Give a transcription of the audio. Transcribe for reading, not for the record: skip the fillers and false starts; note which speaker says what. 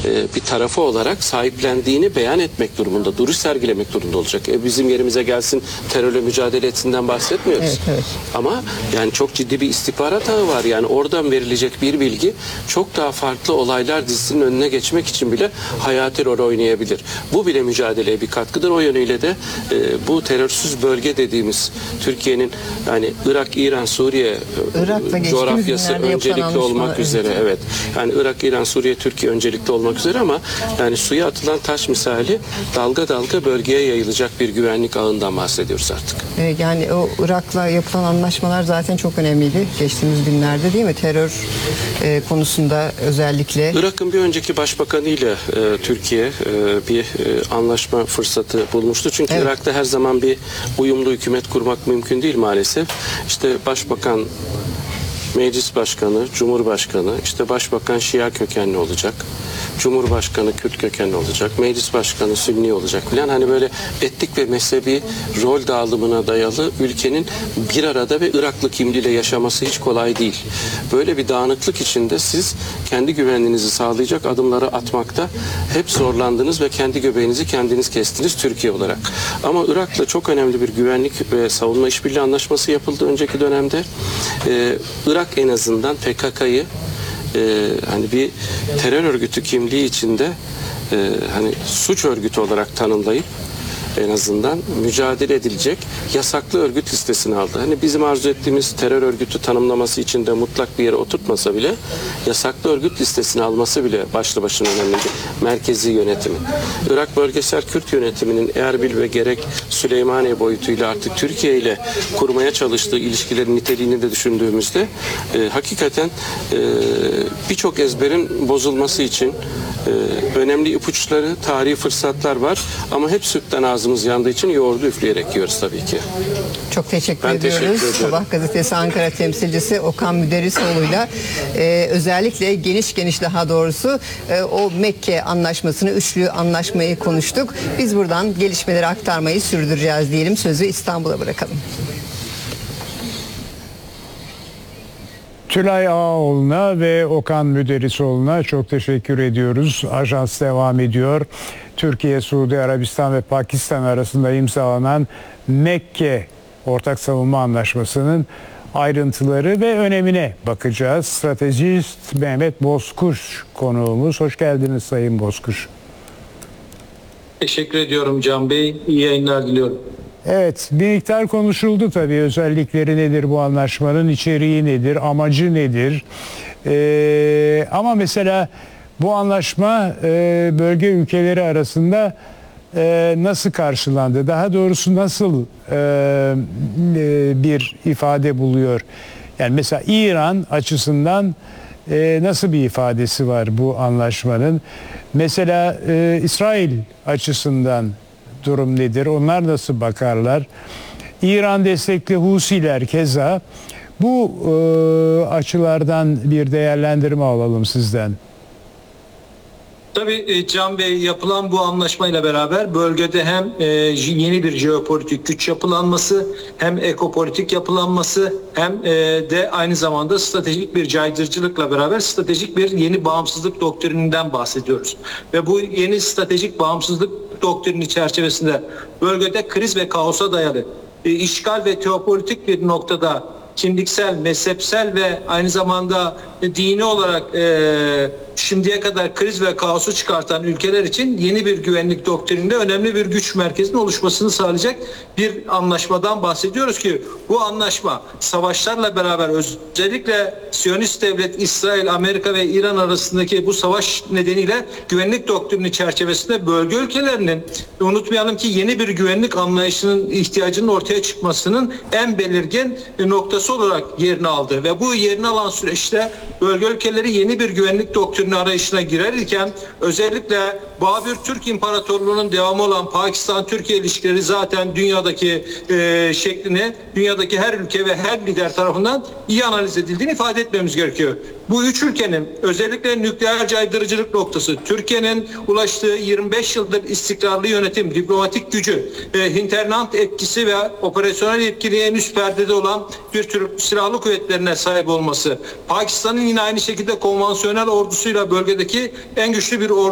Speaker 1: bir tarafı olarak sahiplendiğini beyan etmek durumunda, duruş sergilemek durumunda olacak. Bizim yerimize gelsin, terörle mücadele etsinden bahsetmiyoruz.
Speaker 2: Evet, evet.
Speaker 1: Ama yani çok ciddi bir istihbarat ağı var. Yani oradan verilecek bir bilgi çok daha farklı olaylar dizisinin önüne geçmek için bile hayati rol oynayabilir. Bu bile mücadeleye bir katkıdır. O yönüyle de bu terörsüz bölge dediğimiz Türkiye'nin yani Irak, İran, Suriye coğrafyası öncelikli olmak üzere. Evet. Yani Irak, İran, Suriye, Türkiye öncelikli olmak üzere ama yani suya atılan taş misali dalga dalga bölgeye yayılacak bir güvenlik ağından bahsediyoruz artık.
Speaker 2: Yani o Irak'la yapılan anlaşmalar zaten çok önemliydi geçtiğimiz günlerde, değil mi? Terör konusunda özellikle.
Speaker 1: Irak'ın bir önceki başbakanı ile Türkiye bir anlaşma fırsatı bulmuştu. Çünkü evet, Irak'ta her zaman bir uyumlu hükümet kurmak mümkün değil maalesef. İşte başbakan, meclis başkanı, cumhurbaşkanı, işte başbakan Şia kökenli olacak. Cumhurbaşkanı Kürt kökenli olacak. Meclis başkanı Sünni olacak filan. Hani böyle etnik ve mezhebi rol dağılımına dayalı ülkenin bir arada ve Iraklı kimliğiyle yaşaması hiç kolay değil. Böyle bir dağınıklık içinde siz kendi güvenliğinizi sağlayacak adımları atmakta hep zorlandınız ve kendi göbeğinizi kendiniz kestiniz Türkiye olarak. Ama Irak'la çok önemli bir güvenlik ve savunma işbirliği anlaşması yapıldı önceki dönemde. Irak en azından PKK'yı hani bir terör örgütü kimliği içinde hani suç örgütü olarak tanımlayıp en azından mücadele edilecek yasaklı örgüt listesine aldı. Hani bizim arzu ettiğimiz terör örgütü tanımlaması içinde mutlak bir yere oturtmasa bile yasaklı örgüt listesine alması bile başlı başına önemli. Merkezi yönetimi. Irak Bölgesel Kürt Yönetimi'nin Erbil ve gerek Süleymaniye boyutuyla artık Türkiye ile kurmaya çalıştığı ilişkilerin niteliğini de düşündüğümüzde hakikaten birçok ezberin bozulması için önemli ipuçları, tarihi fırsatlar var ama hep sütten ağzımız yandığı için yoğurdu üfleyerek yiyoruz tabii ki.
Speaker 2: Çok teşekkür ediyoruz. Sabah gazetesi Ankara temsilcisi Okan Müderrisoğlu'yla özellikle geniş daha doğrusu o Mekke anlaşmasını, üçlü anlaşmayı konuştuk. Biz buradan gelişmeleri aktarmayı sürdüreceğiz diyelim. Sözü İstanbul'a bırakalım.
Speaker 3: Tülay Ağaoğlu'na ve Okan Müderrisoğlu'na çok teşekkür ediyoruz. Ajans devam ediyor. Türkiye, Suudi Arabistan ve Pakistan arasında imzalanan Mekke Ortak Savunma Anlaşması'nın ayrıntıları ve önemine bakacağız. Stratejist Mehmet Bozkuş konuğumuz. Hoş geldiniz Sayın Bozkuş.
Speaker 4: Teşekkür ediyorum Can Bey. İyi yayınlar diliyorum.
Speaker 3: Evet, bir miktar konuşuldu tabii. Özellikleri nedir bu anlaşmanın, içeriği nedir, amacı nedir? Ama mesela bu anlaşma bölge ülkeleri arasında nasıl karşılandı? Daha doğrusu nasıl bir ifade buluyor? Yani mesela İran açısından nasıl bir ifadesi var bu anlaşmanın? Mesela İsrail açısından durum nedir? Onlar nasıl bakarlar? İran destekli Husiler keza. Bu açılardan bir değerlendirme alalım sizden.
Speaker 4: Tabii Can Bey, yapılan bu anlaşmayla beraber bölgede hem yeni bir jeopolitik güç yapılanması, hem ekopolitik yapılanması, hem de aynı zamanda stratejik bir caydırıcılıkla beraber stratejik bir yeni bağımsızlık doktrininden bahsediyoruz. Ve bu yeni stratejik bağımsızlık doktrini çerçevesinde bölgede kriz ve kaosa dayalı işgal ve teopolitik bir noktada kimliksel, mezhepsel ve aynı zamanda dini olarak şimdiye kadar kriz ve kaosu çıkartan ülkeler için yeni bir güvenlik doktrininde önemli bir güç merkezinin oluşmasını sağlayacak bir anlaşmadan bahsediyoruz ki bu anlaşma savaşlarla beraber özellikle Siyonist devlet İsrail, Amerika ve İran arasındaki bu savaş nedeniyle güvenlik doktrini çerçevesinde bölge ülkelerinin, unutmayalım ki yeni bir güvenlik anlayışının ihtiyacının ortaya çıkmasının en belirgin noktası olarak yerini aldı ve bu yerini alan süreçte bölge ülkeleri yeni bir güvenlik doktrini arayışına girerken özellikle Babür Türk İmparatorluğu'nun devamı olan Pakistan-Türkiye ilişkileri zaten dünyadaki şeklini dünyadaki her ülke ve her lider tarafından iyi analiz edildiğini ifade etmemiz gerekiyor. Bu üç ülkenin özellikle nükleer caydırıcılık noktası, Türkiye'nin ulaştığı 25 yıldır istikrarlı yönetim, diplomatik gücü, hinterland etkisi ve operasyonel etkiliğe en üst perdede olan bir Türk silahlı kuvvetlerine sahip olması, Pakistan'ın yine aynı şekilde konvansiyonel ordusuyla bölgedeki en güçlü bir ordu